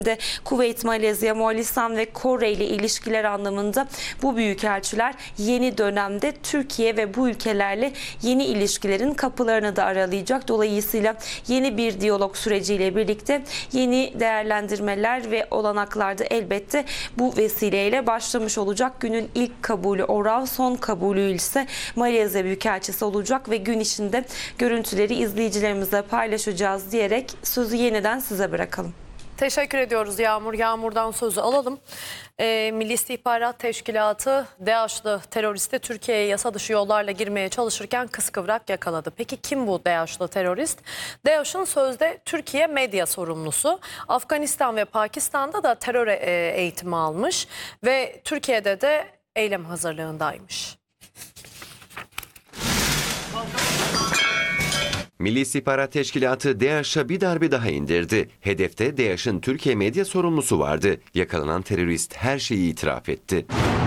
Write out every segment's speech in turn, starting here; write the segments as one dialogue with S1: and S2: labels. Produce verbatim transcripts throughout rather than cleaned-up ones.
S1: de Kuveyt, Malezya, Moğolistan ve Kore ile ilişkiler anlamında bu büyükelçiler yeni dönemde Türkiye ve bu ülkelerle yeni ilişkilerin kapılarını da aralayacak. Dolayısıyla yeni bir diyalog süreciyle birlikte yeni değerlendirmeler ve olanaklar da elbette bu vesileyle başlamış olacak. Günün ilk kabulü Orav, son kabulü ise Malezya Büyükelçisi olacak ve gün içinde görüntüleri izleyicilerimizle paylaşacağız diyerek sözü yeniden size bırakalım.
S2: Teşekkür ediyoruz Yağmur. Yağmur'dan sözü alalım. E, Milli İstihbarat Teşkilatı DAEŞ'lı teröristi Türkiye'ye yasa dışı yollarla girmeye çalışırken kıskıvrak yakaladı. Peki kim bu DAEŞ'lı terörist? DAEŞ'ın sözde Türkiye medya sorumlusu. Afganistan ve Pakistan'da da terör e, eğitimi almış ve Türkiye'de de eylem hazırlığındaymış.
S3: Milli İstihbarat Teşkilatı DAEŞ'a bir darbe daha indirdi. Hedefte DAEŞ'ın Türkiye medya sorumlusu vardı. Yakalanan terörist her şeyi itiraf etti.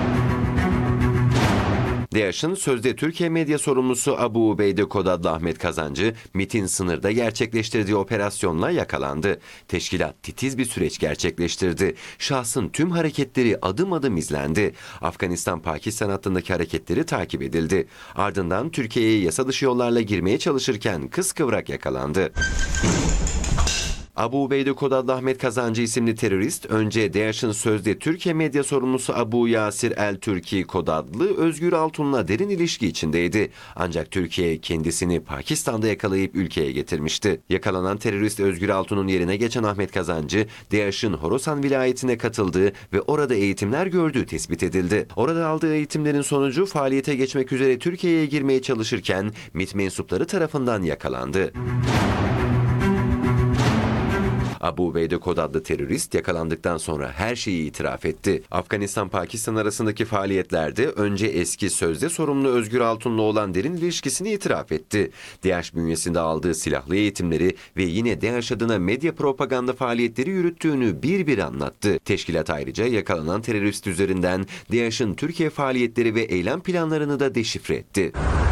S3: DAEŞ'ın sözde Türkiye medya sorumlusu Abu Ubeyde Kod adlı Ahmet Kazancı, MİT'in sınırda gerçekleştirdiği operasyonla yakalandı. Teşkilat titiz bir süreç gerçekleştirdi. Şahsın tüm hareketleri adım adım izlendi. Afganistan-Pakistan hattındaki hareketleri takip edildi. Ardından Türkiye'ye yasa dışı yollarla girmeye çalışırken kıskıvrak yakalandı. Abu Ubeyde Kod adlı Ahmet Kazancı isimli terörist önce DAEŞ'ın sözde Türkiye medya sorumlusu Abu Yasir El-Türki Kod adlı Özgür Altun'la derin ilişki içindeydi. Ancak Türkiye kendisini Pakistan'da yakalayıp ülkeye getirmişti. Yakalanan terörist Özgür Altun'un yerine geçen Ahmet Kazancı, DAEŞ'ın Horasan vilayetine katıldığı ve orada eğitimler gördüğü tespit edildi. Orada aldığı eğitimlerin sonucu faaliyete geçmek üzere Türkiye'ye girmeye çalışırken MİT mensupları tarafından yakalandı. Abu Ubeyde Kod adlı terörist yakalandıktan sonra her şeyi itiraf etti. Afganistan-Pakistan arasındaki faaliyetlerde önce eski sözde sorumlu Özgür Altun'la olan derin ilişkisini itiraf etti. DAEŞ bünyesinde aldığı silahlı eğitimleri ve yine DAEŞ adına medya propaganda faaliyetleri yürüttüğünü bir bir anlattı. Teşkilat ayrıca yakalanan terörist üzerinden DAEŞ'in Türkiye faaliyetleri ve eylem planlarını da deşifre etti.